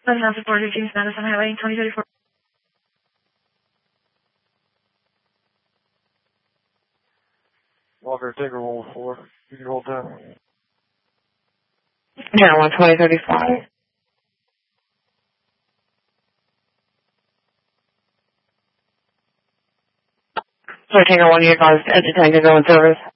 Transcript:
1040 James Madison Highway, 2034. Walker, Tango 114. You can hold down. Yeah, 12035. So Tango 1, you advised Edge Tango go in service.